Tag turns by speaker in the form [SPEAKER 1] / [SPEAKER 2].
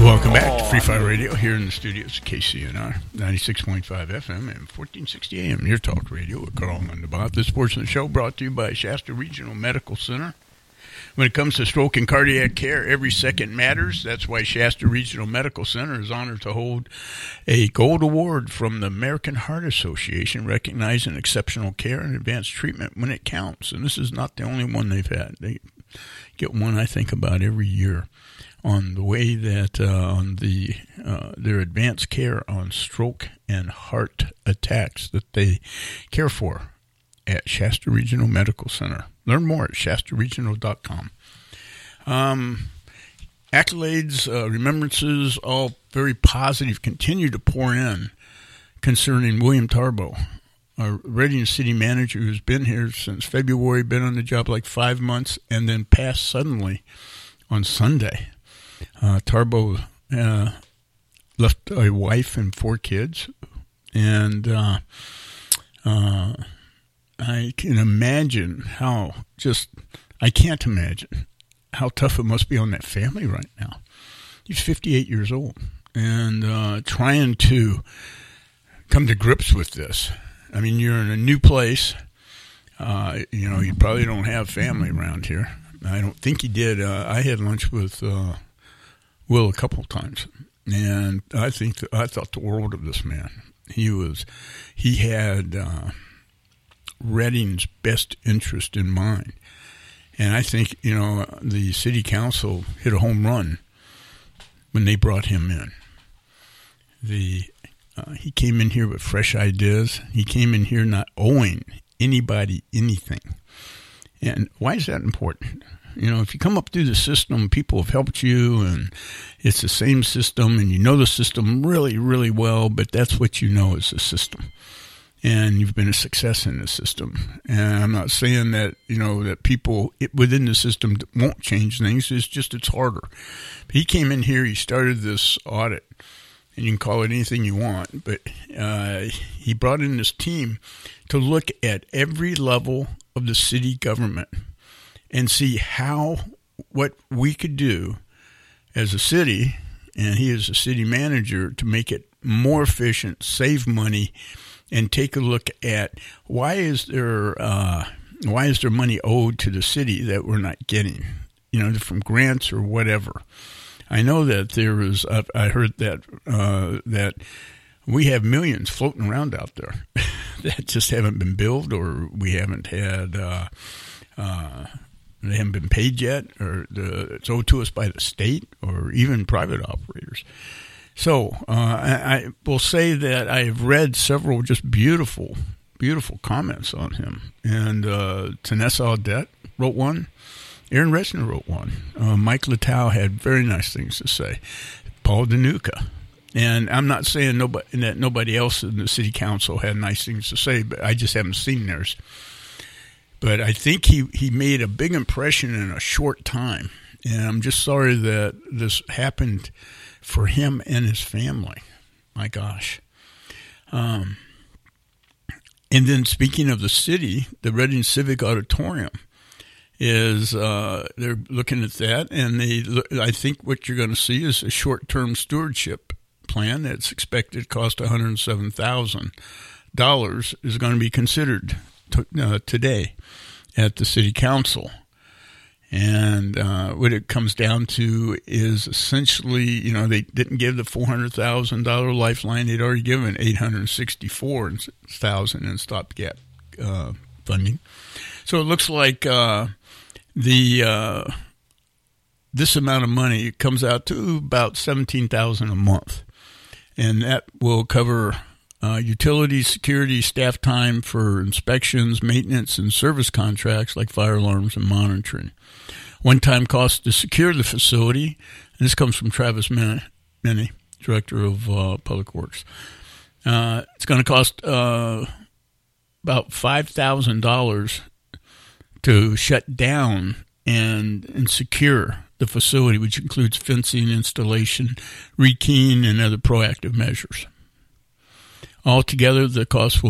[SPEAKER 1] Welcome back to Free Fire Radio here in the studios, KCNR, 96.5 FM and 1460 AM, your talk radio with Carl Underbot. This portion of the show brought to you by Shasta Regional Medical Center. When it comes to stroke and cardiac care, every second matters. That's why Shasta Regional Medical Center is honored to hold a gold award from the American Heart Association, recognizing exceptional care and advanced treatment when it counts. And this is not the only one they've had. They get one, I think, about every year on the way that their advanced care on stroke and heart attacks that they care for at Shasta Regional Medical Center. Learn more at shastaregional.com. Accolades, remembrances, all very positive, continue to pour in concerning William Tarbo, our Reading City manager who's been here since February, been on the job like 5 months, and then passed suddenly on Sunday. Tarbo left a wife and 4 kids, and I can imagine I can't imagine how tough it must be on that family right now. He's 58 years old and trying to come to grips with this. I mean, you're in a new place. You probably don't have family around here. I don't think he did. I had lunch with Will a couple of times, and I thought the world of this man. He had Reading's best interest in mind. And I think, the city council hit a home run when they brought him in. He came in here with fresh ideas. He came in here not owing anybody anything. And why is that important? If you come up through the system, people have helped you, and it's the same system, and you know the system really, really well, but that's what you know is the system. And you've been a success in the system. And I'm not saying that, that people within the system won't change things. It's just it's harder. But he came in here, he started this audit, and you can call it anything you want, but he brought in this team to look at every level of the city government and see what we could do as a city, and he is a city manager, to make it more efficient, save money, and take a look at why is there money owed to the city that we're not getting, from grants or whatever. I know that I heard that we have millions floating around out there that just haven't been billed, or we haven't had, they haven't been paid yet, or it's owed to us by the state or even private operators. So I will say that I have read several just beautiful, beautiful comments on him. And Tanessa Audette wrote one. Aaron Resner wrote one. Mike Littau had very nice things to say. Paul Danuka. And I'm not saying that nobody else in the city council had nice things to say, but I just haven't seen theirs. But I think he made a big impression in a short time. And I'm just sorry that this happened for him and his family. My gosh. And then speaking of the city, the Reading Civic Auditorium is, they're looking at that, and I think what you're going to see is a short-term stewardship plan that's expected to cost $107,000 is going to be considered today at the city council. And what it comes down to is essentially, they didn't give the $400,000 lifeline. They'd already given $864,000 in stopgap funding. So it looks like this amount of money comes out to about $17,000 a month, and that will cover utilities, security, staff time for inspections, maintenance, and service contracts like fire alarms and monitoring. One-time cost to secure the facility, and this comes from Travis Minnie, Director of Public Works. It's going to cost about $5,000 to shut down and secure the facility, which includes fencing, installation, rekeying, and other proactive measures. Altogether, the cost will